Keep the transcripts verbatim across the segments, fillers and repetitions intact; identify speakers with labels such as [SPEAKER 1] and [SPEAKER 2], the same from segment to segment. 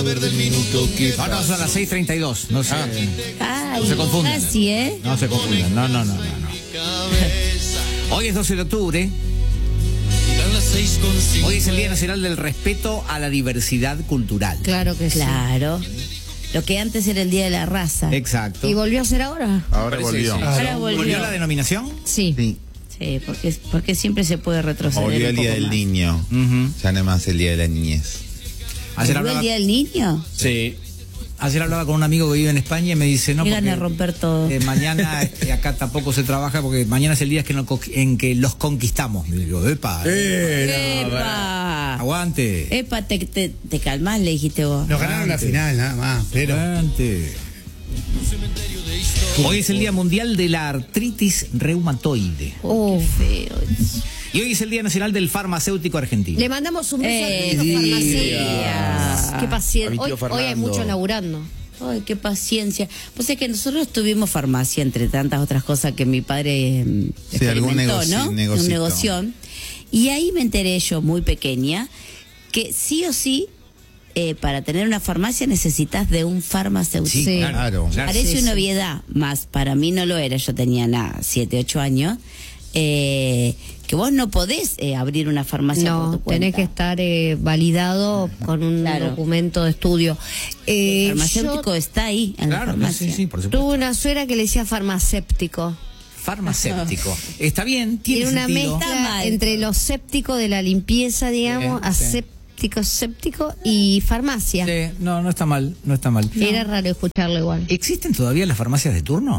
[SPEAKER 1] verde el minuto que
[SPEAKER 2] No, no, son las seis treinta y dos. No se,
[SPEAKER 3] Ay,
[SPEAKER 2] no se confundan.
[SPEAKER 3] así, ¿eh?
[SPEAKER 2] No se confundan. No, no, no, no, no. Hoy es doce de octubre. Hoy es el Día Nacional del Respeto a la Diversidad Cultural.
[SPEAKER 4] Claro que sí.
[SPEAKER 3] Claro. Lo que antes era el Día de la Raza.
[SPEAKER 2] Exacto.
[SPEAKER 4] ¿Y volvió a ser ahora?
[SPEAKER 5] Ahora volvió.
[SPEAKER 2] Sí, sí.
[SPEAKER 3] Ahora volvió.
[SPEAKER 2] ¿Volvió la denominación?
[SPEAKER 4] Sí.
[SPEAKER 5] Sí.
[SPEAKER 3] Sí, porque, porque siempre se puede retroceder.
[SPEAKER 5] Volvió
[SPEAKER 3] un
[SPEAKER 5] el Día
[SPEAKER 3] poco
[SPEAKER 5] del
[SPEAKER 3] más.
[SPEAKER 5] Niño.
[SPEAKER 2] Ujú.
[SPEAKER 5] Ya no es más el Día de la Niñez.
[SPEAKER 2] Ayer
[SPEAKER 3] ¿Volvió
[SPEAKER 2] hablaba,
[SPEAKER 3] el Día del Niño?
[SPEAKER 2] sí. Ayer hablaba con un amigo que vive en España y me dice, no,
[SPEAKER 3] Qué
[SPEAKER 2] porque
[SPEAKER 3] gana de romper todo.
[SPEAKER 2] eh, mañana este, acá tampoco se trabaja porque mañana es el día que no co- en que los conquistamos. Y digo, epa,
[SPEAKER 3] ¡Epa!
[SPEAKER 2] aguante.
[SPEAKER 3] Epa, te, te, te calmás, le dijiste vos.
[SPEAKER 6] Nos ganaron la final, nada más, pero...
[SPEAKER 2] Aguante. Hoy es el Día Mundial de la Artritis Reumatoide.
[SPEAKER 3] Oh, qué feo.
[SPEAKER 2] Y hoy es el Día Nacional del Farmacéutico Argentino.
[SPEAKER 4] Le mandamos un beso
[SPEAKER 3] Eh,
[SPEAKER 4] a los
[SPEAKER 3] sí.
[SPEAKER 4] farmacéuticos. Qué
[SPEAKER 1] A
[SPEAKER 4] paciencia.
[SPEAKER 1] mi
[SPEAKER 4] Hoy,
[SPEAKER 1] tío
[SPEAKER 4] hoy hay
[SPEAKER 1] Fernando.
[SPEAKER 4] mucho laburando.
[SPEAKER 3] Ay, qué paciencia. Pues es que nosotros tuvimos farmacia, entre tantas otras cosas que mi padre eh,
[SPEAKER 5] Sí, algún
[SPEAKER 3] experimentó,
[SPEAKER 5] negocio-
[SPEAKER 3] ¿no?
[SPEAKER 5] negocito.
[SPEAKER 3] Un negocio. Y ahí me enteré yo, muy pequeña, que sí o sí, eh, para tener una farmacia necesitas de un farmacéutico.
[SPEAKER 4] Sí.
[SPEAKER 5] Claro.
[SPEAKER 2] Claro.
[SPEAKER 3] Parece
[SPEAKER 4] Sí,
[SPEAKER 3] una
[SPEAKER 4] sí.
[SPEAKER 3] obviedad, más para mí no lo era, yo tenía nada, siete, ocho años, eh, que vos no podés eh, abrir una farmacia por
[SPEAKER 4] No,
[SPEAKER 3] tu cuenta.
[SPEAKER 4] tenés que estar eh, validado con un
[SPEAKER 3] Claro.
[SPEAKER 4] documento de estudio. Eh,
[SPEAKER 3] El farmacéutico
[SPEAKER 4] yo
[SPEAKER 3] está ahí, en la
[SPEAKER 2] Claro,
[SPEAKER 3] farmacia.
[SPEAKER 2] sí, sí, por supuesto.
[SPEAKER 4] tuve una suegra que le decía farmacéptico.
[SPEAKER 2] Farmacéutico. Está bien, tiene
[SPEAKER 4] Tiene una
[SPEAKER 2] sentido.
[SPEAKER 3] Está
[SPEAKER 4] mezcla
[SPEAKER 3] mal.
[SPEAKER 4] entre lo séptico de la limpieza, digamos,
[SPEAKER 2] Sí, sí.
[SPEAKER 4] aséptico, séptico y farmacia.
[SPEAKER 2] Sí, no, no está mal, no está mal.
[SPEAKER 4] Era raro escucharlo igual.
[SPEAKER 2] ¿Existen todavía las farmacias de turno?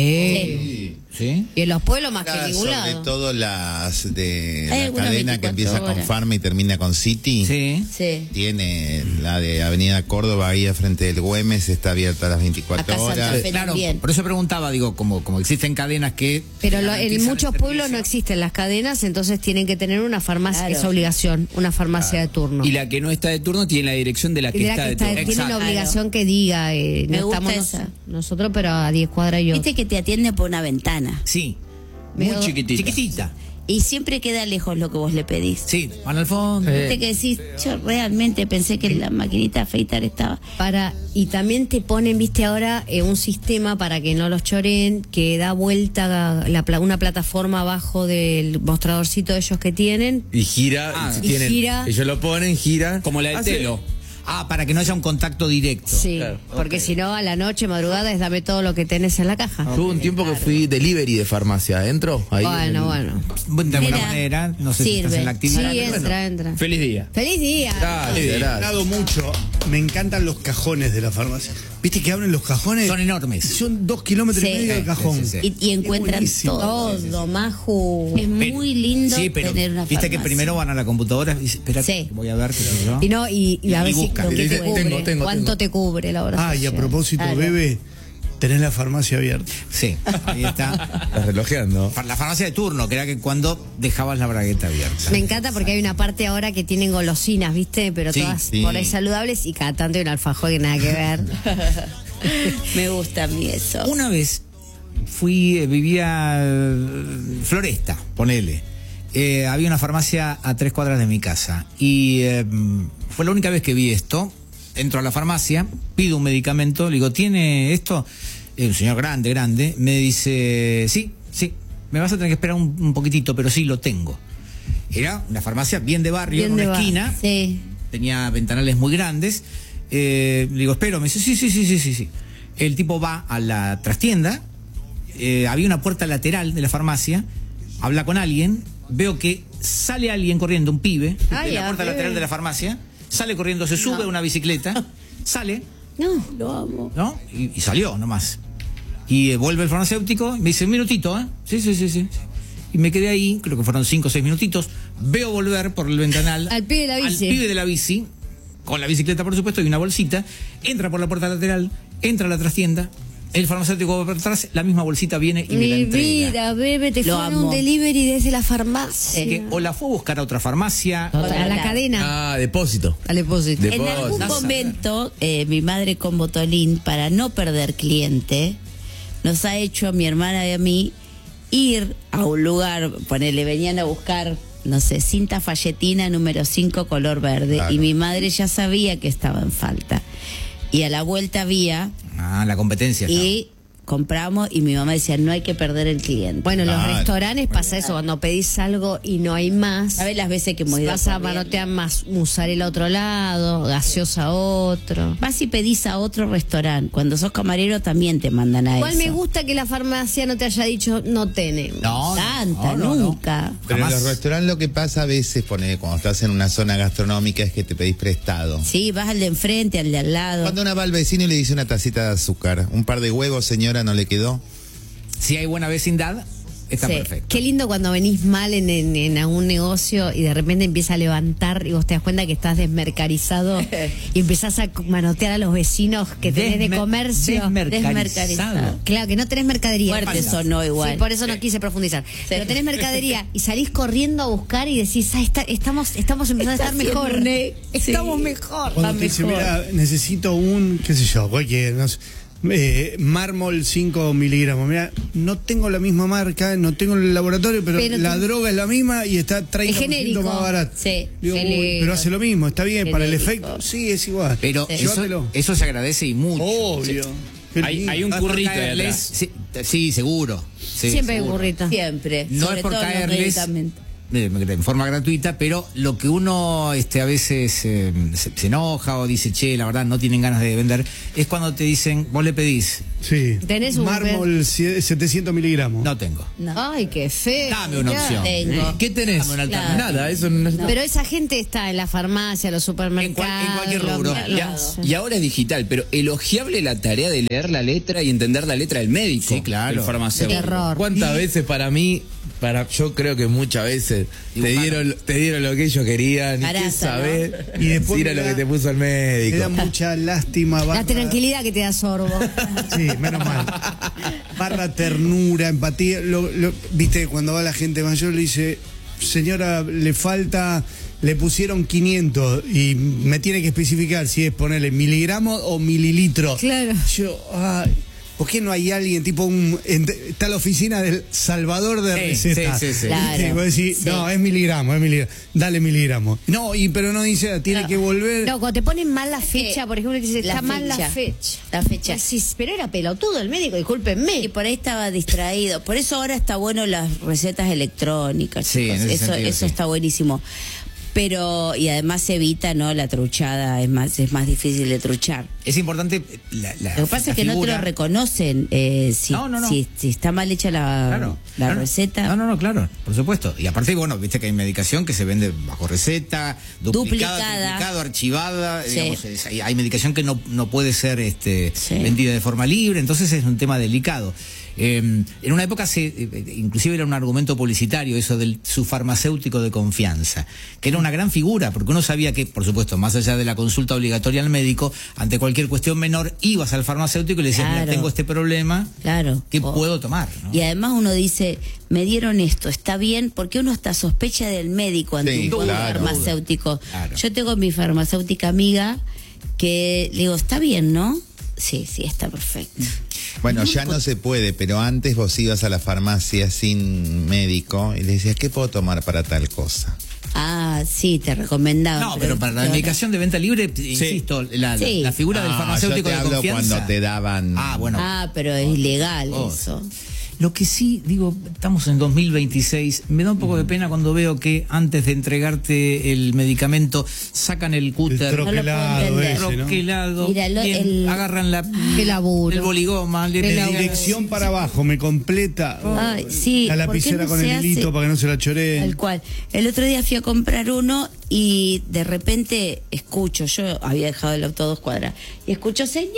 [SPEAKER 4] Sí.
[SPEAKER 2] Sí.
[SPEAKER 4] Y en los pueblos más que en
[SPEAKER 5] Acá,
[SPEAKER 4] ningún
[SPEAKER 5] sobre
[SPEAKER 4] lado.
[SPEAKER 5] todo las de
[SPEAKER 3] Hay
[SPEAKER 5] la
[SPEAKER 3] algunas
[SPEAKER 5] cadena que
[SPEAKER 3] veinticuatro
[SPEAKER 5] empieza con
[SPEAKER 3] horas.
[SPEAKER 5] Pharma y termina con City.
[SPEAKER 2] Sí.
[SPEAKER 3] Sí.
[SPEAKER 5] Tiene la de Avenida Córdoba ahí al frente del Güemes, está abierta a las veinticuatro
[SPEAKER 3] Acá Santa
[SPEAKER 5] horas.
[SPEAKER 3] Fe.
[SPEAKER 2] Claro,
[SPEAKER 3] también.
[SPEAKER 2] por eso preguntaba, digo, como, como existen cadenas que...
[SPEAKER 4] Pero lo- en
[SPEAKER 2] garantizan
[SPEAKER 4] muchos
[SPEAKER 2] el
[SPEAKER 4] pueblos no
[SPEAKER 2] servicio.
[SPEAKER 4] existen las cadenas, entonces tienen que tener una farmacia,
[SPEAKER 3] Claro.
[SPEAKER 4] es obligación, una farmacia de turno.
[SPEAKER 1] Y la que no está de turno tiene la dirección de la
[SPEAKER 4] Y
[SPEAKER 1] que
[SPEAKER 4] de la
[SPEAKER 1] está
[SPEAKER 4] que
[SPEAKER 1] de
[SPEAKER 4] está-
[SPEAKER 1] turno.
[SPEAKER 4] tiene
[SPEAKER 2] Exacto.
[SPEAKER 4] la obligación que diga, eh,
[SPEAKER 3] Me
[SPEAKER 4] no
[SPEAKER 3] gusta
[SPEAKER 4] estamos
[SPEAKER 3] esa.
[SPEAKER 4] nos- nosotros, pero a diez cuadras yo.
[SPEAKER 3] Viste que te atiende por una ventana.
[SPEAKER 2] Sí.
[SPEAKER 1] Muy
[SPEAKER 4] Veo-
[SPEAKER 1] chiquitita.
[SPEAKER 2] Chiquitita.
[SPEAKER 3] Y siempre queda lejos lo que vos le pedís.
[SPEAKER 2] Sí, van al fondo.
[SPEAKER 3] Viste que decís, yo realmente pensé que la maquinita de afeitar estaba.
[SPEAKER 4] Para, y también te ponen, viste ahora, eh, un sistema para que no los choren, que da vuelta la, pla- una plataforma abajo del mostradorcito de ellos que tienen.
[SPEAKER 1] Y gira,
[SPEAKER 2] Ah,
[SPEAKER 1] y
[SPEAKER 4] y
[SPEAKER 1] tienen,
[SPEAKER 4] gira.
[SPEAKER 1] ellos lo ponen, gira. Como la de
[SPEAKER 2] Hace-
[SPEAKER 1] Telo.
[SPEAKER 2] Ah, para que no haya un contacto directo.
[SPEAKER 4] Sí,
[SPEAKER 1] Claro.
[SPEAKER 4] porque si no, a la noche, madrugada, es dame todo lo que tenés en la caja.
[SPEAKER 1] Tuve un tiempo que fui delivery de farmacia adentro. Ahí en el-
[SPEAKER 4] Bueno, bueno.
[SPEAKER 2] Bueno, de alguna
[SPEAKER 3] Mira,
[SPEAKER 2] manera, no sé si
[SPEAKER 3] sirve.
[SPEAKER 2] estás en la
[SPEAKER 4] Sí,
[SPEAKER 2] actividad. pero
[SPEAKER 4] entra,
[SPEAKER 2] bueno.
[SPEAKER 4] entra.
[SPEAKER 1] Feliz día.
[SPEAKER 4] ¡Feliz día!
[SPEAKER 1] Gracias,
[SPEAKER 6] He
[SPEAKER 1] gracias.
[SPEAKER 6] dado mucho. Me encantan los cajones de la farmacia. ¿Viste que abren los cajones?
[SPEAKER 2] Son enormes.
[SPEAKER 6] Son dos kilómetros
[SPEAKER 3] Sí.
[SPEAKER 6] y medio de
[SPEAKER 2] Sí,
[SPEAKER 6] cajón.
[SPEAKER 2] sí, sí.
[SPEAKER 3] Y, y encuentran
[SPEAKER 6] buenísimo.
[SPEAKER 3] todo.
[SPEAKER 4] Todo, Maju.
[SPEAKER 3] Es muy lindo
[SPEAKER 2] Sí, pero
[SPEAKER 3] tener una
[SPEAKER 2] viste que
[SPEAKER 3] farmacia.
[SPEAKER 2] primero van a la computadora y dicen, espera,
[SPEAKER 3] Sí.
[SPEAKER 2] voy a ver qué sé yo.
[SPEAKER 4] Y no, y, y a
[SPEAKER 2] Y
[SPEAKER 4] ver si
[SPEAKER 2] buscan.
[SPEAKER 4] lo que
[SPEAKER 1] Y
[SPEAKER 4] te
[SPEAKER 1] dice,
[SPEAKER 4] cubre,
[SPEAKER 1] tengo, tengo,
[SPEAKER 4] cuánto
[SPEAKER 1] tengo.
[SPEAKER 4] te cubre la obra
[SPEAKER 6] Ah, y a
[SPEAKER 4] social.
[SPEAKER 6] propósito,
[SPEAKER 3] Claro.
[SPEAKER 6] bebé, tenés la farmacia abierta.
[SPEAKER 2] Sí, ahí está.
[SPEAKER 1] Estás relojeando.
[SPEAKER 2] Fa- La farmacia de turno, que era que cuando dejabas la bragueta abierta.
[SPEAKER 4] Me encanta porque hay una parte ahora que tienen golosinas, ¿viste? Pero
[SPEAKER 2] Sí,
[SPEAKER 4] todas
[SPEAKER 5] sí.
[SPEAKER 4] por ahí saludables y cada tanto hay un alfajor que nada que ver.
[SPEAKER 3] Me gusta a mí eso.
[SPEAKER 2] Una vez fui, eh, vivía eh, Floresta, ponele. Eh, había una farmacia a tres cuadras de mi casa y eh, fue la única vez que vi esto. Entro a la farmacia, pido un medicamento, le digo, ¿tiene esto? Eh, un señor grande, grande, me dice, sí, sí, me vas a tener que esperar un, un poquitito, pero sí, lo tengo. Era una farmacia bien de barrio,
[SPEAKER 4] Bien
[SPEAKER 2] en
[SPEAKER 4] de
[SPEAKER 2] una
[SPEAKER 4] barrio.
[SPEAKER 2] esquina,
[SPEAKER 3] Sí.
[SPEAKER 2] tenía ventanales muy grandes. Eh, le digo, espero, me dice, sí, sí, sí, sí, sí, sí. El tipo va a la trastienda, eh, había una puerta lateral de la farmacia, habla con alguien, veo que sale alguien corriendo, un pibe,
[SPEAKER 4] Ay,
[SPEAKER 2] de la
[SPEAKER 4] ah,
[SPEAKER 2] puerta
[SPEAKER 4] pibe.
[SPEAKER 2] lateral de la farmacia, sale corriendo, se sube a una bicicleta, sale,
[SPEAKER 4] No.
[SPEAKER 3] Lo amo.
[SPEAKER 2] ¿no? Y, y salió nomás. Y eh, vuelve el farmacéutico, y me dice, un minutito, ¿eh? Sí, sí, sí, sí. Y me quedé ahí, creo que fueron cinco o seis minutitos, veo volver por el ventanal
[SPEAKER 4] Al pibe de la bici.
[SPEAKER 2] al pibe de la bici, con la bicicleta por supuesto y una bolsita, entra por la puerta lateral, entra a la trastienda, el farmacéutico va por atrás, la misma bolsita viene y me la
[SPEAKER 4] Mi
[SPEAKER 2] entrega.
[SPEAKER 4] vida, bebé, te
[SPEAKER 3] Lo
[SPEAKER 4] fue
[SPEAKER 3] amo.
[SPEAKER 4] un delivery desde la farmacia.
[SPEAKER 2] Que o la fue a buscar a otra farmacia,
[SPEAKER 4] A la cadena,
[SPEAKER 1] Ah, depósito.
[SPEAKER 4] al depósito.
[SPEAKER 1] De-
[SPEAKER 3] En
[SPEAKER 1] Depósito.
[SPEAKER 3] algún momento, eh, mi madre con Botolín, para no perder cliente, nos ha hecho a mi hermana y a mí ir a un lugar, ponele, venían a buscar no sé, cinta falletina número cinco color verde.
[SPEAKER 5] Claro.
[SPEAKER 3] Y mi madre ya sabía que estaba en falta. Y a la vuelta había,
[SPEAKER 2] Ah, la competencia.
[SPEAKER 3] y compramos, y mi mamá decía, no hay que perder el cliente.
[SPEAKER 4] Bueno, en los
[SPEAKER 5] Claro.
[SPEAKER 4] restaurantes pasa eso, cuando pedís algo y no hay más.
[SPEAKER 3] ¿Sabes las veces que hemos ido
[SPEAKER 4] Vas a
[SPEAKER 3] corriendo?
[SPEAKER 4] manotear más mozzarella a otro lado, gaseosa a otro.
[SPEAKER 3] Vas y pedís a otro restaurante. Cuando sos camarero también te mandan a
[SPEAKER 4] Igual
[SPEAKER 3] eso.
[SPEAKER 4] me gusta que la farmacia no te haya dicho no tenemos.
[SPEAKER 2] No,
[SPEAKER 3] Tanta,
[SPEAKER 2] no, no, no.
[SPEAKER 3] nunca.
[SPEAKER 5] Pero en
[SPEAKER 2] Jamás.
[SPEAKER 5] los restaurantes lo que pasa a veces, pone, cuando estás en una zona gastronómica, es que te pedís prestado.
[SPEAKER 3] Sí, vas al de enfrente, al de al lado.
[SPEAKER 5] Cuando uno va al vecino y le dice una tacita de azúcar, un par de huevos, señora, ¿no le quedó?
[SPEAKER 2] Si hay buena vecindad, está
[SPEAKER 3] Sí.
[SPEAKER 2] perfecto.
[SPEAKER 4] Qué lindo cuando venís mal en, en, en algún negocio y de repente empieza a levantar y vos te das cuenta que estás desmercarizado y empezás a manotear a los vecinos que tenés de
[SPEAKER 2] Desmer-
[SPEAKER 4] comercio.
[SPEAKER 2] desmercarizado.
[SPEAKER 3] Desmercarizado.
[SPEAKER 4] Claro, que no tenés mercadería.
[SPEAKER 3] Fuerte
[SPEAKER 4] Falta.
[SPEAKER 3] sonó igual.
[SPEAKER 4] Sí, por eso no quise profundizar. Pero tenés mercadería y salís corriendo a buscar y decís, ah, está- estamos, estamos empezando
[SPEAKER 3] Está
[SPEAKER 4] a estar mejor.
[SPEAKER 3] haciendo un e-
[SPEAKER 4] Estamos
[SPEAKER 3] sí.
[SPEAKER 4] mejor.
[SPEAKER 6] Cuando
[SPEAKER 3] Va
[SPEAKER 6] te dice,
[SPEAKER 3] mejor.
[SPEAKER 6] mira, necesito un, qué sé yo, cualquier, no sé, eh, mármol cinco miligramos. Mira, no tengo la misma marca, no tengo el laboratorio, pero,
[SPEAKER 4] Pero
[SPEAKER 6] la
[SPEAKER 4] tú-
[SPEAKER 6] droga es la misma y está treinta por ciento
[SPEAKER 4] genérico.
[SPEAKER 6] más barato.
[SPEAKER 3] Sí,
[SPEAKER 6] Digo,
[SPEAKER 4] genérico.
[SPEAKER 6] uy, pero hace lo mismo, está bien, para el
[SPEAKER 3] Genérico.
[SPEAKER 6] efecto, sí, es igual.
[SPEAKER 2] Pero
[SPEAKER 3] Sí.
[SPEAKER 2] eso,
[SPEAKER 6] Llévatelo.
[SPEAKER 2] eso se agradece y mucho.
[SPEAKER 6] Obvio. Qué
[SPEAKER 7] Hay,
[SPEAKER 6] lindo.
[SPEAKER 7] hay un
[SPEAKER 2] No es por
[SPEAKER 7] currito ahí
[SPEAKER 2] caerles,
[SPEAKER 7] atrás.
[SPEAKER 2] sí, sí, seguro. Sí,
[SPEAKER 4] Siempre hay
[SPEAKER 2] seguro.
[SPEAKER 4] burrito.
[SPEAKER 3] Siempre.
[SPEAKER 2] No
[SPEAKER 3] sobre
[SPEAKER 2] es por
[SPEAKER 3] todo en los
[SPEAKER 2] caerles
[SPEAKER 3] medicamentos.
[SPEAKER 2] de, en forma gratuita, pero lo que uno este, a veces eh, se, se enoja o dice, che, la verdad no tienen ganas de vender, es cuando te dicen, vos le pedís,
[SPEAKER 6] Sí.
[SPEAKER 4] ¿Tenés un
[SPEAKER 6] mármol cie- setecientos miligramos.
[SPEAKER 2] no tengo.
[SPEAKER 3] No.
[SPEAKER 4] Ay, qué feo.
[SPEAKER 2] Dame una
[SPEAKER 4] Ya.
[SPEAKER 2] opción.
[SPEAKER 3] Tengo.
[SPEAKER 1] ¿Qué tenés?
[SPEAKER 2] Dame una
[SPEAKER 3] Claro.
[SPEAKER 2] alternativa.
[SPEAKER 1] Nada, eso no,
[SPEAKER 3] No.
[SPEAKER 4] Pero esa gente está en la farmacia, los supermercados.
[SPEAKER 2] en cualquier
[SPEAKER 4] los-
[SPEAKER 2] rubro.
[SPEAKER 4] los-
[SPEAKER 7] Ya- y ahora es digital, pero elogiable la tarea de leer la letra y entender la letra del médico.
[SPEAKER 2] Sí, claro.
[SPEAKER 7] El farmacéutico.
[SPEAKER 4] Terror.
[SPEAKER 1] ¿Cuántas veces para mí, para yo creo que muchas veces te
[SPEAKER 2] Dibujaron.
[SPEAKER 1] dieron, te dieron lo que ellos querían y
[SPEAKER 3] Parasa,
[SPEAKER 1] qué sabés
[SPEAKER 6] ¿no? Y después
[SPEAKER 1] si era
[SPEAKER 6] me
[SPEAKER 1] lo
[SPEAKER 6] da-
[SPEAKER 1] que te puso el
[SPEAKER 6] Me
[SPEAKER 1] médico.
[SPEAKER 6] da mucha lástima.
[SPEAKER 4] La
[SPEAKER 6] barra-
[SPEAKER 4] tranquilidad que te da sorbo.
[SPEAKER 6] Sí, menos mal. Barra ternura, empatía. Lo, lo- Viste, cuando va la gente mayor le dice, señora, le falta, le pusieron quinientos y me tiene que especificar si es ponerle miligramos o mililitros.
[SPEAKER 4] Claro.
[SPEAKER 6] Yo, ay, ¿por qué no hay alguien tipo un... en- está la oficina del Salvador de
[SPEAKER 2] Sí,
[SPEAKER 6] recetas?
[SPEAKER 2] sí, sí, sí.
[SPEAKER 3] Claro.
[SPEAKER 6] ¿Viste? Vos decís,
[SPEAKER 3] Sí.
[SPEAKER 6] no, es miligramo, es miligramo. Dale miligramo. No, y pero no dice, tiene
[SPEAKER 3] No.
[SPEAKER 6] que volver.
[SPEAKER 4] No, cuando te ponen mal la
[SPEAKER 3] Es que
[SPEAKER 4] fecha, por ejemplo, te dice,
[SPEAKER 3] la
[SPEAKER 4] está mal la
[SPEAKER 3] fecha.
[SPEAKER 4] fecha.
[SPEAKER 3] La fecha.
[SPEAKER 4] Decís, pero era pelotudo el médico, discúlpenme.
[SPEAKER 3] Y por ahí estaba distraído. Por eso ahora está bueno las recetas electrónicas.
[SPEAKER 2] Sí,
[SPEAKER 3] chicos.
[SPEAKER 2] en ese
[SPEAKER 3] eso
[SPEAKER 2] sentido,
[SPEAKER 3] eso
[SPEAKER 2] sí.
[SPEAKER 3] está buenísimo. Pero, y además se evita, ¿no? La truchada, es más, es más difícil de truchar.
[SPEAKER 2] Es importante la, la-
[SPEAKER 3] Lo que pasa
[SPEAKER 2] la
[SPEAKER 3] es que no te
[SPEAKER 2] figura.
[SPEAKER 3] lo reconocen eh, si,
[SPEAKER 2] No, no, no.
[SPEAKER 3] Si, si está mal hecha la,
[SPEAKER 2] Claro.
[SPEAKER 3] la
[SPEAKER 2] No, no.
[SPEAKER 3] receta.
[SPEAKER 2] No, no, no, claro, por supuesto. Y aparte, bueno, viste que hay medicación que se vende bajo receta, duplicada,
[SPEAKER 3] Duplicada.
[SPEAKER 2] triplicado, archivada.
[SPEAKER 3] Sí.
[SPEAKER 2] Digamos, es- hay, hay medicación que no, no puede ser este,
[SPEAKER 3] Sí.
[SPEAKER 2] vendida de forma libre, entonces es un tema delicado. Eh, en una época, se, eh, inclusive era un argumento publicitario eso del su farmacéutico de confianza, que era una gran figura, porque uno sabía que, por supuesto, más allá de la consulta obligatoria al médico, ante cualquier cuestión menor, ibas al farmacéutico y le decías, mira,
[SPEAKER 3] Claro.
[SPEAKER 2] tengo este problema,
[SPEAKER 3] Claro.
[SPEAKER 2] ¿qué
[SPEAKER 3] O-
[SPEAKER 2] puedo tomar? ¿no?
[SPEAKER 3] Y además uno dice, me dieron esto, está bien, porque uno hasta sospecha del médico ante
[SPEAKER 5] Sí,
[SPEAKER 3] un buen
[SPEAKER 5] claro.
[SPEAKER 3] farmacéutico.
[SPEAKER 2] Claro.
[SPEAKER 3] Yo tengo mi farmacéutica amiga que le digo, está bien, ¿no? Sí, sí, está perfecto.
[SPEAKER 5] Bueno, ya no se puede, pero antes vos ibas a la farmacia sin médico y le decías, ¿qué puedo tomar para tal cosa?
[SPEAKER 3] Ah, sí, te recomendaba.
[SPEAKER 2] No, pero para la medicación de venta libre, insisto, la, la-
[SPEAKER 3] Sí.
[SPEAKER 2] la figura del
[SPEAKER 5] Ah,
[SPEAKER 2] farmacéutico
[SPEAKER 5] yo te
[SPEAKER 2] de
[SPEAKER 5] hablo
[SPEAKER 2] confianza.
[SPEAKER 5] cuando te daban...
[SPEAKER 2] Ah, bueno.
[SPEAKER 3] Ah, pero es ilegal
[SPEAKER 2] Oh.
[SPEAKER 3] eso.
[SPEAKER 2] Lo que sí, digo, estamos en dos mil veintiséis, me da un poco de pena cuando veo que antes de entregarte el medicamento sacan el
[SPEAKER 6] El
[SPEAKER 2] cúter,
[SPEAKER 6] troquelado
[SPEAKER 3] entender.
[SPEAKER 6] ese, ¿no?
[SPEAKER 2] troquelado,
[SPEAKER 3] Mira, lo-
[SPEAKER 2] bien,
[SPEAKER 3] el-
[SPEAKER 2] agarran la,
[SPEAKER 4] Qué laburo.
[SPEAKER 2] el boligoma, le-
[SPEAKER 4] Qué
[SPEAKER 2] le-
[SPEAKER 4] laburo.
[SPEAKER 6] Dirección para abajo, me completa.
[SPEAKER 3] Ay, sí,
[SPEAKER 6] La
[SPEAKER 3] ¿por qué
[SPEAKER 6] lapicera
[SPEAKER 3] no
[SPEAKER 6] con
[SPEAKER 3] se
[SPEAKER 6] el hilito
[SPEAKER 3] hace?
[SPEAKER 6] para que no se la choreen.
[SPEAKER 3] Tal cual. El otro día fui a comprar uno y de repente escucho, yo había dejado el auto a dos cuadras, y escucho, señora,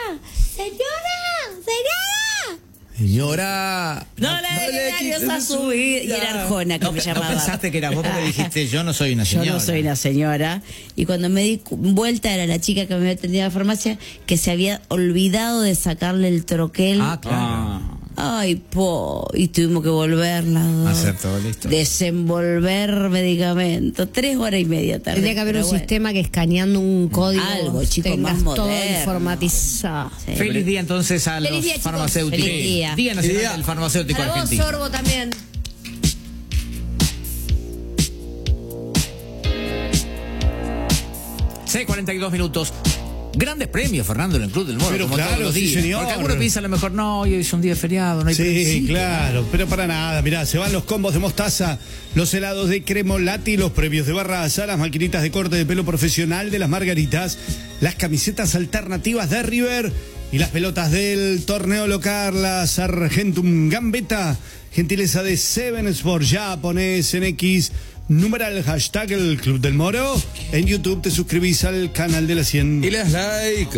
[SPEAKER 3] señora, señora.
[SPEAKER 1] Señora.
[SPEAKER 3] No, le dé nervios a subir. Y era Arjona que
[SPEAKER 2] No,
[SPEAKER 3] me
[SPEAKER 2] no
[SPEAKER 3] llamaba.
[SPEAKER 2] pensaste que era vos porque dijiste, yo no soy una
[SPEAKER 3] Yo
[SPEAKER 2] señora.
[SPEAKER 3] no soy una señora. Y cuando me di cu- vuelta era la chica que me había atendido a la farmacia que se había olvidado de sacarle el troquel.
[SPEAKER 2] Ah, claro.
[SPEAKER 3] Ay, po. Y tuvimos que volverla.
[SPEAKER 2] Hacer todo listo.
[SPEAKER 3] Desenvolver medicamento. Tres horas y media tarde.
[SPEAKER 4] Tendría que haber
[SPEAKER 3] pero
[SPEAKER 4] un
[SPEAKER 3] bueno.
[SPEAKER 4] sistema que escaneando un código
[SPEAKER 3] Algo, chico,
[SPEAKER 4] tengas
[SPEAKER 3] más
[SPEAKER 4] todo
[SPEAKER 3] moderno.
[SPEAKER 4] informatizado.
[SPEAKER 3] Sí.
[SPEAKER 2] Feliz día entonces a
[SPEAKER 4] Feliz
[SPEAKER 2] los
[SPEAKER 4] día, chicos.
[SPEAKER 2] farmacéuticos.
[SPEAKER 3] Feliz día.
[SPEAKER 2] Día Nacional del Farmacéutico
[SPEAKER 4] Para vos,
[SPEAKER 2] Argentino.
[SPEAKER 4] sorbo también.
[SPEAKER 2] seis cuarenta y dos minutos. Grandes premios, Fernando, en el Club del Moro.
[SPEAKER 6] Pero
[SPEAKER 2] como
[SPEAKER 6] claro,
[SPEAKER 2] todos los
[SPEAKER 6] sí,
[SPEAKER 2] días.
[SPEAKER 6] señor.
[SPEAKER 2] Porque algunos piensan a lo mejor, no, hoy es un día feriado, no hay
[SPEAKER 6] Sí,
[SPEAKER 2] premios.
[SPEAKER 6] claro, pero para nada. Mirá, se van los combos de mostaza, los helados de Cremolati, los premios de Barraza, las maquinitas de corte de pelo profesional de las Margaritas, las camisetas alternativas de River y las pelotas del torneo local, las Argentum Gambetta, gentileza de Seven Sports. Ya ponés en X numeral hashtag el Club del Moro. En YouTube te suscribís al canal de la cien.
[SPEAKER 1] Y le das like.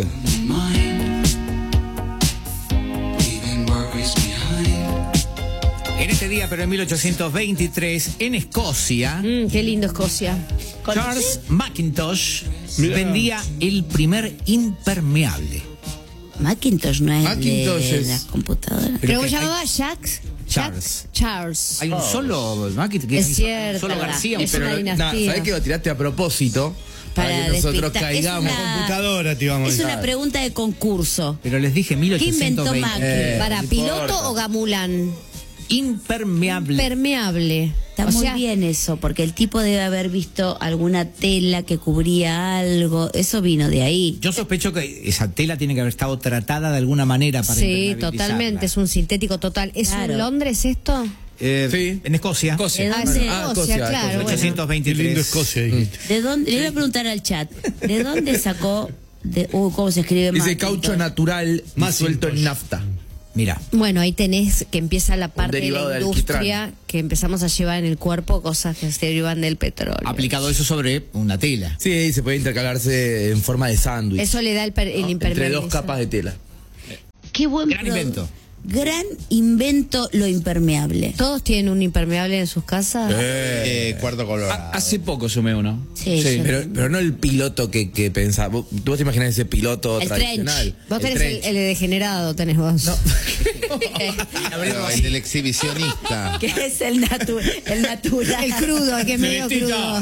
[SPEAKER 2] En este día, pero en mil ochocientos veintitrés, en Escocia,
[SPEAKER 4] Mm, qué lindo Escocia.
[SPEAKER 2] Charles Mackintosh
[SPEAKER 6] Mirá.
[SPEAKER 2] vendía el primer impermeable.
[SPEAKER 3] Macintosh no es
[SPEAKER 1] Macintosh
[SPEAKER 3] de
[SPEAKER 1] es-
[SPEAKER 3] las computadoras.
[SPEAKER 2] Pero
[SPEAKER 4] Pero
[SPEAKER 2] que
[SPEAKER 4] ¿cómo
[SPEAKER 2] hay-
[SPEAKER 4] llamaba Jacques?
[SPEAKER 2] Charles.
[SPEAKER 4] Charles.
[SPEAKER 2] Hay un solo Mackintosh, que
[SPEAKER 4] Es
[SPEAKER 2] hay un
[SPEAKER 4] cierto,
[SPEAKER 2] solo
[SPEAKER 4] ¿verdad?
[SPEAKER 2] García,
[SPEAKER 4] Es
[SPEAKER 2] pero
[SPEAKER 4] una
[SPEAKER 2] no-
[SPEAKER 4] dinastía.
[SPEAKER 1] ¿Sabés que lo tiraste a propósito? Para,
[SPEAKER 3] Para
[SPEAKER 1] que nosotros
[SPEAKER 3] despistar. Es
[SPEAKER 1] caigamos.
[SPEAKER 3] una-
[SPEAKER 6] Computadora, te íbamos a
[SPEAKER 3] Es
[SPEAKER 6] decir.
[SPEAKER 3] una pregunta de concurso.
[SPEAKER 2] pero les dije mil
[SPEAKER 3] ¿Qué inventó
[SPEAKER 2] ochocientos veinte.
[SPEAKER 3] Macri?
[SPEAKER 1] Eh,
[SPEAKER 4] ¿Para
[SPEAKER 1] no
[SPEAKER 4] piloto
[SPEAKER 1] importa.
[SPEAKER 4] o gamulán?
[SPEAKER 2] Impermeable.
[SPEAKER 4] Permeable.
[SPEAKER 3] Está
[SPEAKER 4] O
[SPEAKER 3] muy
[SPEAKER 4] sea,
[SPEAKER 3] bien eso, porque el tipo debe haber visto alguna tela que cubría algo. Eso vino de ahí.
[SPEAKER 2] Yo sospecho que esa tela tiene que haber estado tratada de alguna manera para
[SPEAKER 4] Sí,
[SPEAKER 2] impermeabilizarla.
[SPEAKER 4] totalmente. Es un sintético total. ¿Es
[SPEAKER 3] Claro.
[SPEAKER 4] en Londres esto?
[SPEAKER 2] Eh,
[SPEAKER 1] Sí.
[SPEAKER 2] En Escocia.
[SPEAKER 7] Escocia.
[SPEAKER 3] ¿De
[SPEAKER 4] Ah,
[SPEAKER 3] dónde,
[SPEAKER 4] sí,
[SPEAKER 1] Ah,
[SPEAKER 4] Escocia,
[SPEAKER 1] Escocia,
[SPEAKER 4] claro.
[SPEAKER 1] Escocia.
[SPEAKER 4] bueno.
[SPEAKER 6] Qué
[SPEAKER 2] ochocientos veintitrés.
[SPEAKER 6] lindo Escocia, dijiste.
[SPEAKER 3] ¿De dónde? Le voy a preguntar al chat. ¿De dónde sacó? De, uh, ¿Cómo se escribe?
[SPEAKER 1] Dice
[SPEAKER 3] Macintosh?
[SPEAKER 1] caucho natural
[SPEAKER 6] Macintosh.
[SPEAKER 1] disuelto en nafta.
[SPEAKER 2] Mira,
[SPEAKER 4] Bueno, ahí tenés que empieza la parte de
[SPEAKER 1] derivado
[SPEAKER 4] la
[SPEAKER 1] de
[SPEAKER 4] industria
[SPEAKER 1] alquitrán.
[SPEAKER 4] que empezamos a llevar en el cuerpo cosas que se derivan del petróleo.
[SPEAKER 2] aplicado eso sobre una tela.
[SPEAKER 1] Sí, se puede intercalarse en forma de sándwich.
[SPEAKER 4] Eso le da el, per- el
[SPEAKER 1] ¿no? Entre
[SPEAKER 4] impermeabilizador.
[SPEAKER 1] dos capas de tela.
[SPEAKER 3] Qué buen
[SPEAKER 2] Gran
[SPEAKER 3] produ-
[SPEAKER 2] invento.
[SPEAKER 3] Gran invento lo impermeable.
[SPEAKER 4] ¿Todos tienen un impermeable en sus casas?
[SPEAKER 5] Eh, cuarto color.
[SPEAKER 7] Ha- hace poco sumé uno.
[SPEAKER 3] Sí,
[SPEAKER 1] Sí,
[SPEAKER 3] yo-
[SPEAKER 1] pero, pero no el piloto que, que pensaba. ¿Vos, vos te imaginás ese piloto
[SPEAKER 3] El
[SPEAKER 1] tradicional?
[SPEAKER 3] trench.
[SPEAKER 4] Vos
[SPEAKER 1] El
[SPEAKER 4] tenés el,
[SPEAKER 1] trench.
[SPEAKER 4] el de degenerado, tenés vos.
[SPEAKER 5] Pero el del exhibicionista.
[SPEAKER 3] que es el, natu el natural.
[SPEAKER 4] El crudo, el que es medio crudo.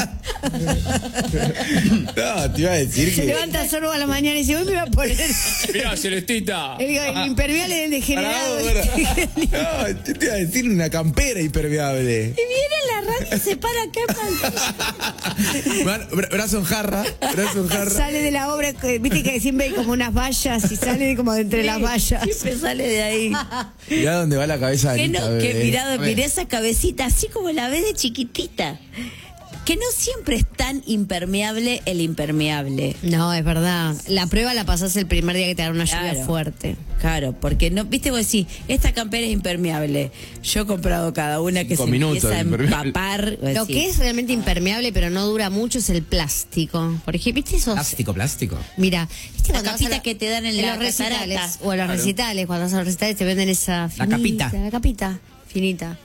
[SPEAKER 1] No, te iba a decir
[SPEAKER 4] Se
[SPEAKER 1] que.
[SPEAKER 4] levanta solo a la mañana y dice, hoy me voy a poner
[SPEAKER 7] Mirá, Celestita.
[SPEAKER 4] el, el impermeable del degenerado.
[SPEAKER 1] Pará, pará. No, yo te iba a decir una campera impermeable.
[SPEAKER 3] Y viene la radio y se para acá.
[SPEAKER 1] Bra- bra- brazo en jarra. Brazo en jarra.
[SPEAKER 4] Sale de la obra, que- viste que siempre hay como unas vallas y sale como de entre las vallas.
[SPEAKER 3] Siempre sale de ahí.
[SPEAKER 1] Mirá dónde va la cabeza de
[SPEAKER 3] Que
[SPEAKER 1] Anita,
[SPEAKER 3] no, que
[SPEAKER 1] bebé.
[SPEAKER 3] mirado,
[SPEAKER 1] A ver.
[SPEAKER 3] mirá esa cabecita, así como la ves de chiquitita. Que no siempre es tan impermeable el impermeable.
[SPEAKER 4] No, es verdad. La prueba la pasás el primer día que te da una lluvia
[SPEAKER 3] Claro.
[SPEAKER 4] fuerte.
[SPEAKER 3] Claro, porque no, viste vos decís, esta campera es impermeable. Yo he comprado cada una que
[SPEAKER 1] Cinco
[SPEAKER 3] se
[SPEAKER 1] minutos
[SPEAKER 3] empieza a
[SPEAKER 1] de impermeable.
[SPEAKER 3] empapar. vos
[SPEAKER 4] Lo
[SPEAKER 3] decís,
[SPEAKER 4] que es realmente impermeable pero no dura mucho es el plástico. Por ejemplo, ¿viste esos?
[SPEAKER 2] Plástico, plástico.
[SPEAKER 4] Mira, ¿viste
[SPEAKER 3] La
[SPEAKER 4] cuando vas
[SPEAKER 3] capita
[SPEAKER 4] a la-
[SPEAKER 3] que te dan en
[SPEAKER 4] los
[SPEAKER 3] la
[SPEAKER 4] recitales
[SPEAKER 3] catarata?
[SPEAKER 4] o en los
[SPEAKER 3] Claro.
[SPEAKER 4] recitales, cuando vas a los recitales te venden esa
[SPEAKER 2] La
[SPEAKER 4] finita,
[SPEAKER 2] capita.
[SPEAKER 4] la capita finita.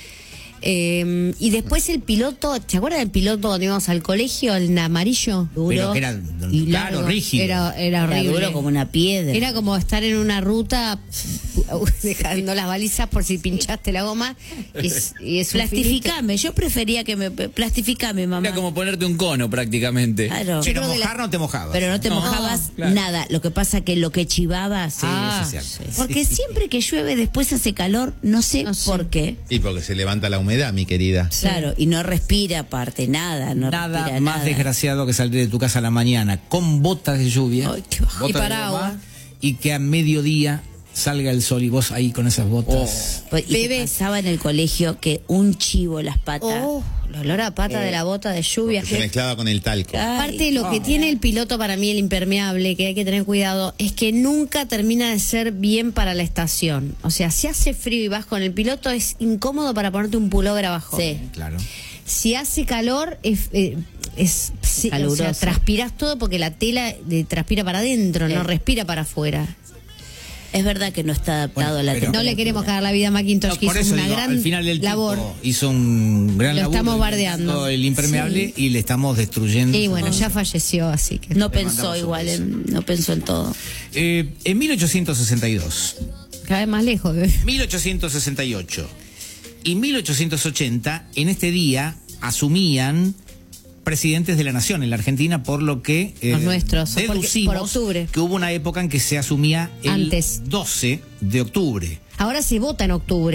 [SPEAKER 4] Eh, y después el piloto, ¿te acuerdas del piloto cuando íbamos al colegio, el amarillo?
[SPEAKER 3] Duro.
[SPEAKER 2] Pero que era,
[SPEAKER 3] y
[SPEAKER 2] claro,
[SPEAKER 3] largo.
[SPEAKER 2] rígido.
[SPEAKER 4] Era, era
[SPEAKER 3] Era
[SPEAKER 4] horrible.
[SPEAKER 3] duro como una piedra.
[SPEAKER 4] Era como estar en una ruta dejando las balizas por si pinchaste la goma. Y, es- y es un finito.
[SPEAKER 3] Plastificame, yo prefería que me plastificame, mamá.
[SPEAKER 7] Era como ponerte un cono prácticamente.
[SPEAKER 3] Claro.
[SPEAKER 2] Pero
[SPEAKER 4] creo que
[SPEAKER 2] mojar
[SPEAKER 4] la-
[SPEAKER 2] no te mojabas.
[SPEAKER 3] Pero no te
[SPEAKER 7] No,
[SPEAKER 3] mojabas
[SPEAKER 7] claro.
[SPEAKER 3] nada. Lo que pasa que lo que chivaba.
[SPEAKER 2] Sí,
[SPEAKER 3] Ah,
[SPEAKER 2] eso es cierto.
[SPEAKER 3] porque siempre que llueve después hace calor, no sé
[SPEAKER 4] No sé.
[SPEAKER 3] por qué.
[SPEAKER 5] Y porque se levanta la humedad, mi querida.
[SPEAKER 3] Claro, y no respira aparte, nada, no
[SPEAKER 2] Nada
[SPEAKER 3] respira
[SPEAKER 2] más
[SPEAKER 3] nada.
[SPEAKER 2] desgraciado que salir de tu casa a la mañana con botas de lluvia.
[SPEAKER 3] Ay, qué bajón.
[SPEAKER 2] botas
[SPEAKER 4] Y
[SPEAKER 2] de
[SPEAKER 4] paraguas.
[SPEAKER 2] goma, y que a mediodía salga el sol y vos ahí con esas botas.
[SPEAKER 3] Pues, y
[SPEAKER 4] Bebé.
[SPEAKER 3] te pasaba en el colegio que un chivo las patas.
[SPEAKER 4] Oh, el olor a pata de la bota de lluvia.
[SPEAKER 5] Se mezclaba con el talco.
[SPEAKER 3] Ay,
[SPEAKER 4] Aparte de lo que tiene el piloto para mí, el impermeable, que hay que tener cuidado, es que nunca termina de ser bien para la estación. O sea, si hace frío y vas con el piloto, es incómodo para ponerte un pullover abajo.
[SPEAKER 3] Sí.
[SPEAKER 2] Claro.
[SPEAKER 4] Si hace calor, es, eh, es sí, o sea,
[SPEAKER 3] Caluroso.
[SPEAKER 4] transpiras todo porque la tela de, transpira para adentro,
[SPEAKER 3] Sí.
[SPEAKER 4] no respira para afuera.
[SPEAKER 3] Es verdad que no está adaptado
[SPEAKER 2] Bueno,
[SPEAKER 3] a la
[SPEAKER 2] pero-
[SPEAKER 3] temperatura.
[SPEAKER 4] No le queremos cagar la vida a Macintosh,
[SPEAKER 2] No,
[SPEAKER 4] que
[SPEAKER 2] por
[SPEAKER 4] hizo
[SPEAKER 2] eso
[SPEAKER 4] una
[SPEAKER 2] digo,
[SPEAKER 4] gran
[SPEAKER 2] al final el
[SPEAKER 4] labor.
[SPEAKER 2] tipo hizo un gran
[SPEAKER 4] Lo
[SPEAKER 2] labor
[SPEAKER 4] estamos
[SPEAKER 2] inventando
[SPEAKER 4] bardeando.
[SPEAKER 2] el impermeable y le estamos destruyendo.
[SPEAKER 4] Y bueno, ya falleció, así que...
[SPEAKER 3] No
[SPEAKER 2] Le
[SPEAKER 3] pensó
[SPEAKER 2] mandamos un
[SPEAKER 3] igual,
[SPEAKER 2] beso.
[SPEAKER 3] en- no pensó en todo.
[SPEAKER 2] Eh, en mil ochocientos sesenta y dos,
[SPEAKER 4] Cada vez más lejos. ¿eh?
[SPEAKER 2] mil ochocientos sesenta y ocho y mil ochocientos ochenta, en este día asumían presidentes de la nación en la Argentina, por lo que eh,
[SPEAKER 4] Los nuestros, porque-
[SPEAKER 2] deducimos
[SPEAKER 4] por octubre.
[SPEAKER 2] que hubo una época en que se asumía el
[SPEAKER 4] Antes.
[SPEAKER 2] doce de octubre.
[SPEAKER 4] Ahora se vota en octubre.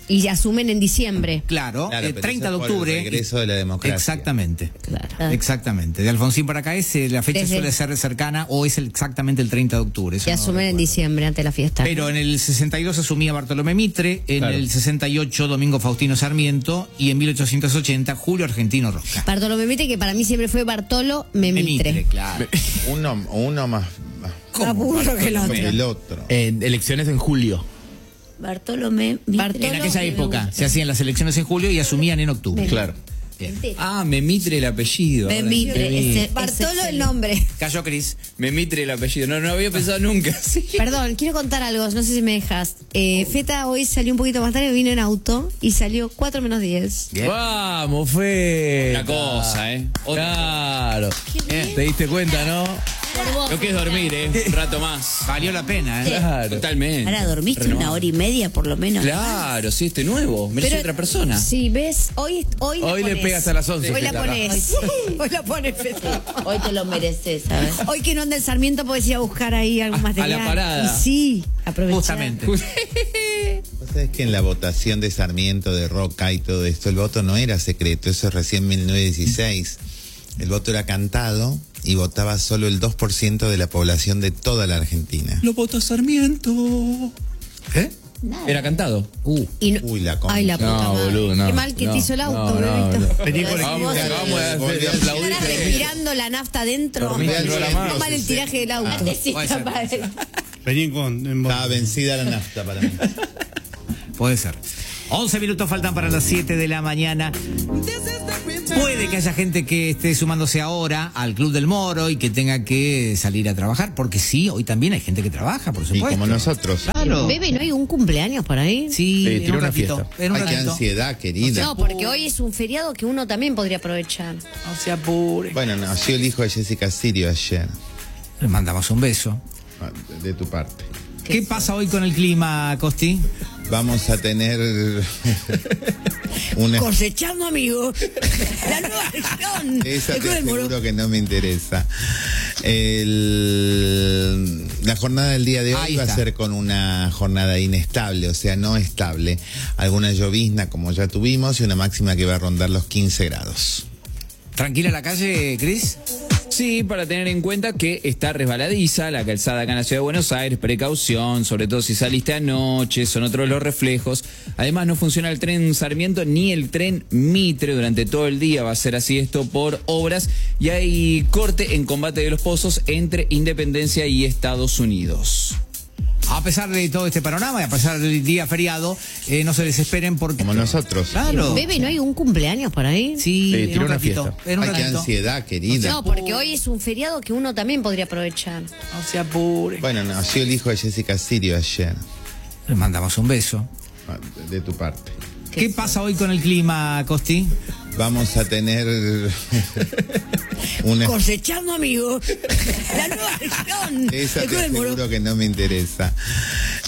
[SPEAKER 4] Y asumen en diciembre.
[SPEAKER 2] Claro,
[SPEAKER 5] Claro,
[SPEAKER 2] eh,
[SPEAKER 5] pero
[SPEAKER 2] treinta de
[SPEAKER 5] eso es por el
[SPEAKER 2] octubre.
[SPEAKER 5] regreso de la democracia.
[SPEAKER 2] Exactamente.
[SPEAKER 4] Claro.
[SPEAKER 2] Exactamente. De Alfonsín para acá es, eh, la fecha
[SPEAKER 4] Desde-
[SPEAKER 2] suele ser cercana o es el- exactamente el treinta de octubre. eso
[SPEAKER 4] Y
[SPEAKER 2] no
[SPEAKER 4] asumen en
[SPEAKER 2] recuerdo.
[SPEAKER 4] diciembre ante la fiesta.
[SPEAKER 2] Pero en el sesenta y dos asumía Bartolomé Mitre, en
[SPEAKER 1] Claro.
[SPEAKER 2] el sesenta y ocho Domingo Faustino Sarmiento y en mil ochocientos ochenta Julio Argentino Roca.
[SPEAKER 4] Bartolo Memitre, que para mí siempre fue Bartolo Memitre.
[SPEAKER 2] claro.
[SPEAKER 5] Uno, uno más,
[SPEAKER 4] Más burro que el otro.
[SPEAKER 5] que el otro.
[SPEAKER 1] En elecciones en julio.
[SPEAKER 3] Bartolomé. Mitre.
[SPEAKER 4] Bartolo-
[SPEAKER 2] En aquella época se hacían las elecciones en julio y asumían en octubre.
[SPEAKER 1] Claro.
[SPEAKER 7] Ah, Memitre el apellido. ahora
[SPEAKER 3] Memitre,
[SPEAKER 7] entendí.
[SPEAKER 3] ese-
[SPEAKER 4] Bartolo
[SPEAKER 3] ese-
[SPEAKER 4] el nombre.
[SPEAKER 2] Cayó Cris.
[SPEAKER 7] Memitre el apellido. No, no había pensado nunca. Sí.
[SPEAKER 4] Perdón, quiero contar algo, no sé si me dejas. Eh, Feta hoy salió un poquito más tarde, vino en auto y salió cuatro menos diez.
[SPEAKER 2] Bien.
[SPEAKER 1] Vamos, Fe.
[SPEAKER 7] Una cosa, ¿eh? Otra.
[SPEAKER 1] Claro. ¿Te diste cuenta, no?
[SPEAKER 7] Lo que es dormir, ¿eh? Un rato más.
[SPEAKER 2] Valió la pena, ¿eh?
[SPEAKER 1] Claro.
[SPEAKER 7] Totalmente.
[SPEAKER 3] Ahora dormiste
[SPEAKER 7] Renovado.
[SPEAKER 3] una hora y media por lo menos.
[SPEAKER 7] Claro, sí, este nuevo. Merece otra persona.
[SPEAKER 4] Sí, ves, hoy, hoy, la
[SPEAKER 1] Hoy le
[SPEAKER 4] pones.
[SPEAKER 1] pega hasta las once.
[SPEAKER 4] Hoy la
[SPEAKER 1] Feta.
[SPEAKER 4] pones. Hoy la pones, Feta.
[SPEAKER 3] Hoy te lo mereces, ¿sabes?
[SPEAKER 4] Hoy que no anda el Sarmiento podés ir a buscar ahí algo
[SPEAKER 7] A-
[SPEAKER 4] más de
[SPEAKER 7] a la parada.
[SPEAKER 4] Y sí, aprovechar.
[SPEAKER 2] Justamente.
[SPEAKER 5] Vos sabés que en la votación de Sarmiento, de Roca y todo esto, el voto no era secreto, eso es recién mil novecientos dieciséis. El voto era cantado y votaba solo el dos por ciento de la población de toda la Argentina.
[SPEAKER 7] Lo votó Sarmiento.
[SPEAKER 2] ¿Eh?
[SPEAKER 7] Era cantado.
[SPEAKER 2] Uh.
[SPEAKER 4] Y no-
[SPEAKER 5] Uy, la con-
[SPEAKER 4] Ay, la puta
[SPEAKER 1] No,
[SPEAKER 4] madre.
[SPEAKER 1] boludo, no.
[SPEAKER 4] Qué mal que
[SPEAKER 1] no,
[SPEAKER 4] te hizo el auto,
[SPEAKER 1] no, no,
[SPEAKER 4] bebito.
[SPEAKER 1] no.
[SPEAKER 6] Vení con
[SPEAKER 1] Vamos,
[SPEAKER 6] equipo.
[SPEAKER 1] vamos a
[SPEAKER 5] Volvió
[SPEAKER 1] hacer
[SPEAKER 5] al-
[SPEAKER 1] aplaudir.
[SPEAKER 4] Estarás respirando la nafta adentro.
[SPEAKER 1] Dormí
[SPEAKER 5] al
[SPEAKER 1] dentro de la
[SPEAKER 5] centro,
[SPEAKER 1] mano.
[SPEAKER 4] No mal el tiraje del auto.
[SPEAKER 2] Puede ser, puede ser.
[SPEAKER 6] Vení con. en-
[SPEAKER 5] Estaba vencida la nafta para mí.
[SPEAKER 2] Puede ser. once minutos faltan para las siete de la mañana. Puede que haya gente que esté sumándose ahora al Club del Moro y que tenga que salir a trabajar, porque sí, hoy también hay gente que trabaja, por
[SPEAKER 5] Y
[SPEAKER 2] supuesto.
[SPEAKER 5] como nosotros.
[SPEAKER 2] Claro.
[SPEAKER 4] Bebe, ¿no hay un cumpleaños por ahí?
[SPEAKER 2] Sí,
[SPEAKER 1] Sí,
[SPEAKER 2] en
[SPEAKER 1] tiró
[SPEAKER 2] un
[SPEAKER 1] una
[SPEAKER 2] ratito.
[SPEAKER 1] fiesta.
[SPEAKER 2] En un
[SPEAKER 5] Ay, qué
[SPEAKER 2] ratito.
[SPEAKER 5] ansiedad, querida.
[SPEAKER 4] No, porque hoy es un feriado que uno también podría aprovechar.
[SPEAKER 2] No se apure.
[SPEAKER 5] Bueno, nació el hijo de Jessica Sirio ayer,
[SPEAKER 2] Le mandamos un beso.
[SPEAKER 5] ah, de tu parte.
[SPEAKER 2] ¿Qué pasa hoy con el clima, Costi?
[SPEAKER 5] Vamos a tener una...
[SPEAKER 4] Cosechando, amigo. La nueva región.
[SPEAKER 5] Esa
[SPEAKER 4] del
[SPEAKER 5] te
[SPEAKER 4] Club del Moro.
[SPEAKER 5] aseguro que no me interesa. El- la jornada del día de hoy
[SPEAKER 2] Ahí
[SPEAKER 5] va a
[SPEAKER 2] está.
[SPEAKER 5] ser con una jornada inestable, o sea, no estable. Alguna llovizna como ya tuvimos y una máxima que va a rondar los quince grados.
[SPEAKER 2] ¿Tranquila la calle, Cris?
[SPEAKER 7] Sí, para tener en cuenta que está resbaladiza la calzada acá en la ciudad de Buenos Aires, precaución, sobre todo si saliste anoche, son otros los reflejos. Además no funciona el tren Sarmiento ni el tren Mitre durante todo el día, va a ser así esto por obras y hay corte en Combate de los Pozos entre Independencia y Estados Unidos.
[SPEAKER 2] A pesar de todo este panorama y a pesar del día feriado, eh, no se desesperen porque...
[SPEAKER 5] Como nosotros.
[SPEAKER 2] Claro.
[SPEAKER 4] Bebe, ¿no hay un cumpleaños por ahí?
[SPEAKER 2] Sí,
[SPEAKER 1] Sí,
[SPEAKER 2] en
[SPEAKER 1] tiró
[SPEAKER 2] un
[SPEAKER 1] una
[SPEAKER 2] ratito.
[SPEAKER 1] fiesta.
[SPEAKER 2] En un
[SPEAKER 5] Ay, qué
[SPEAKER 2] ratito.
[SPEAKER 5] ansiedad, querida.
[SPEAKER 4] No, porque hoy es un feriado que uno también podría aprovechar.
[SPEAKER 2] No se apure.
[SPEAKER 5] Bueno, nació el hijo de Jessica Sirio ayer,
[SPEAKER 2] Le mandamos un beso.
[SPEAKER 5] ah, de tu parte.
[SPEAKER 2] ¿Qué pasa hoy con el clima, Costi?
[SPEAKER 5] Vamos a tener una...
[SPEAKER 4] Cosechando, amigo. La nueva región.
[SPEAKER 5] Esa
[SPEAKER 4] del
[SPEAKER 5] te
[SPEAKER 4] Club del Moro.
[SPEAKER 5] aseguro que no me interesa.